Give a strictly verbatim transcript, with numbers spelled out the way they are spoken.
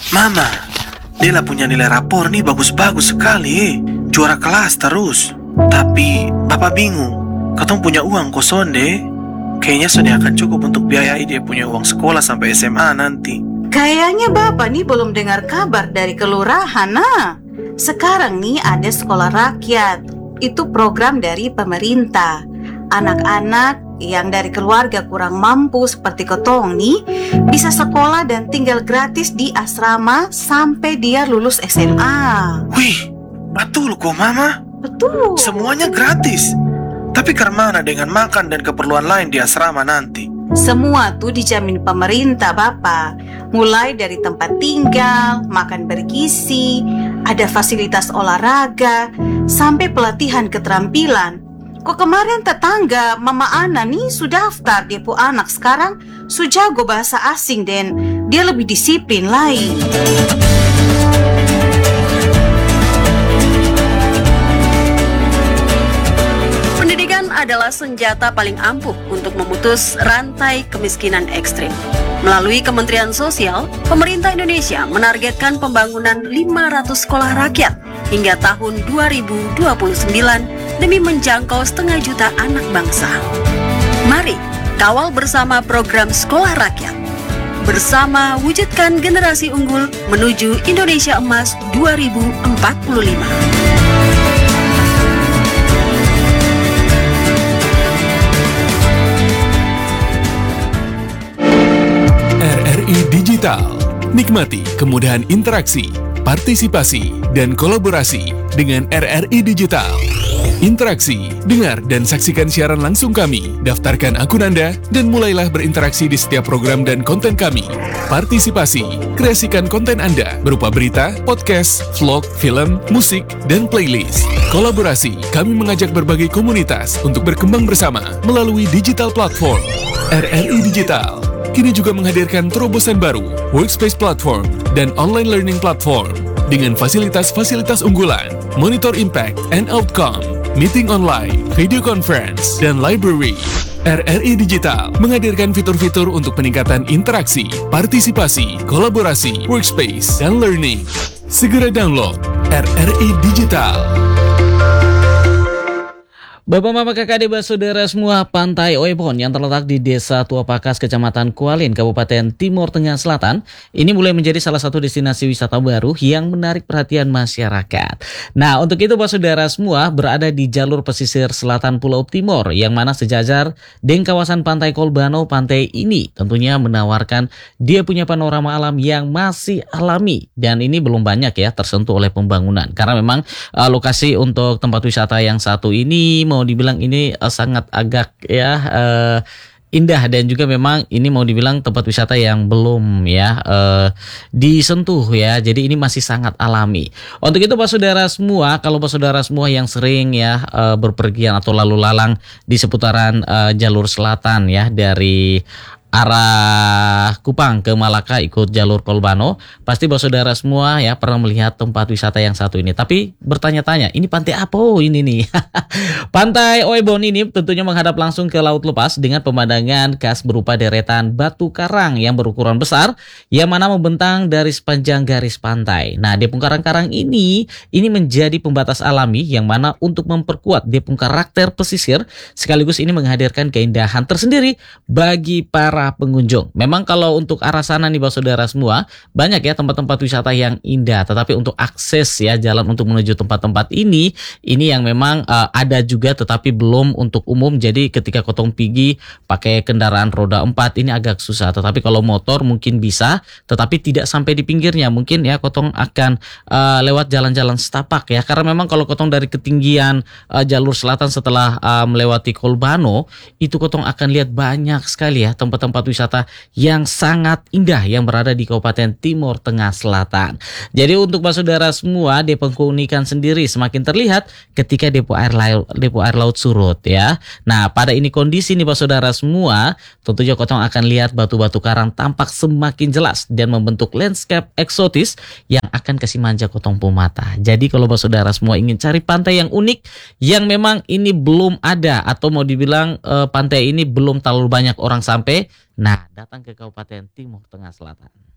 Mama, Dela punya nilai rapor nih bagus-bagus sekali. Juara kelas terus. Tapi Bapak bingung. Katong punya uang kosong deh. Kayaknya sudah akan cukup untuk biayai dia punya uang sekolah sampai S M A nanti. Kayaknya Bapak nih belum dengar kabar dari kelurahan, nah. Sekarang nih ada sekolah rakyat. Itu program dari pemerintah. Anak-anak yang dari keluarga kurang mampu seperti Kotong nih bisa sekolah dan tinggal gratis di asrama sampai dia lulus S M A. Wih, betul kok Mama. Betul. Semuanya gratis. Tapi kemana dengan makan dan keperluan lain di asrama nanti? Semua tuh dijamin pemerintah, Bapak. Mulai dari tempat tinggal, makan bergizi, ada fasilitas olahraga, sampai pelatihan keterampilan. Kok kemarin tetangga Mama Ana nih sudah daftar dia pu anak sekarang sudah jago bahasa asing dan dia lebih disiplin lain. Pendidikan adalah senjata paling ampuh untuk memutus rantai kemiskinan ekstrim. Melalui Kementerian Sosial, pemerintah Indonesia menargetkan pembangunan lima ratus sekolah rakyat hingga tahun dua ribu dua puluh sembilan demi menjangkau setengah juta anak bangsa. Mari kawal bersama program Sekolah Rakyat. Bersama wujudkan generasi unggul menuju Indonesia Emas dua ribu empat puluh lima. R R I Digital. Nikmati kemudahan interaksi, partisipasi, dan kolaborasi dengan R R I Digital. Interaksi, dengar dan saksikan siaran langsung kami. Daftarkan akun Anda dan mulailah berinteraksi di setiap program dan konten kami. Partisipasi, kreasikan konten Anda berupa berita, podcast, vlog, film, musik, dan playlist. Kolaborasi, kami mengajak berbagai komunitas untuk berkembang bersama melalui digital platform. R R I Digital kini juga menghadirkan terobosan baru, workspace platform, dan online learning platform dengan fasilitas-fasilitas unggulan, monitor impact and outcome, meeting online, video conference, dan library. R R I Digital menghadirkan fitur-fitur untuk peningkatan interaksi, partisipasi, kolaborasi, workspace, dan learning. Segera download R R I Digital. Bapak-bapak, kakak, adik, saudara semua, Pantai Oebon yang terletak di Desa Tua Pakas, Kecamatan Kualin, Kabupaten Timur Tengah Selatan, ini mulai menjadi salah satu destinasi wisata baru yang menarik perhatian masyarakat. Nah, untuk itu, Bapak saudara semua berada di jalur pesisir selatan Pulau Timor, yang mana sejajar dengan kawasan Pantai Kolbano. Pantai ini tentunya menawarkan dia punya panorama alam yang masih alami, dan ini belum banyak ya tersentuh oleh pembangunan. Karena memang uh, lokasi untuk tempat wisata yang satu ini mau dibilang ini uh, sangat agak ya uh, indah, dan juga memang ini mau dibilang tempat wisata yang belum ya uh, disentuh ya. Jadi ini masih sangat alami. Untuk itu Pak saudara semua, kalau Pak saudara semua yang sering ya uh, berpergian atau lalu lalang di seputaran uh, jalur selatan ya dari arah Kupang ke Malaka ikut jalur Kolbano, pasti Bapak saudara semua ya pernah melihat tempat wisata yang satu ini. Tapi bertanya-tanya, ini pantai apa oh, ini nih? Pantai Oebon ini tentunya menghadap langsung ke laut lepas dengan pemandangan khas berupa deretan batu karang yang berukuran besar yang mana membentang dari sepanjang garis pantai. Nah, depung karang-karang ini ini menjadi pembatas alami yang mana untuk memperkuat depung karakter pesisir, sekaligus ini menghadirkan keindahan tersendiri bagi para pengunjung. Memang kalau untuk arah sana nih Bapak saudara semua, banyak ya tempat-tempat wisata yang indah, tetapi untuk akses ya jalan untuk menuju tempat-tempat ini ini yang memang uh, ada juga tetapi belum untuk umum. Jadi ketika kotong pergi pakai kendaraan roda empat ini agak susah, tetapi kalau motor mungkin bisa, tetapi tidak sampai di pinggirnya. Mungkin ya kotong akan uh, lewat jalan-jalan setapak ya, karena memang kalau kotong dari ketinggian uh, jalur selatan setelah uh, melewati Kolbano itu kotong akan lihat banyak sekali ya tempat-tempat tempat wisata yang sangat indah yang berada di Kabupaten Timur Tengah Selatan. Jadi untuk Bapak saudara semua, depo keunikan sendiri semakin terlihat ketika depo air laut, depo air laut surut ya. Nah, pada ini kondisi nih Bapak saudara semua, tentunya kotong akan lihat batu-batu karang tampak semakin jelas dan membentuk landscape eksotis yang akan kasih manja kotong pemata. Jadi kalau Bapak saudara semua ingin cari pantai yang unik yang memang ini belum ada atau mau dibilang uh, pantai ini belum terlalu banyak orang sampai, nah, datang ke Kabupaten Timur Tengah Selatan.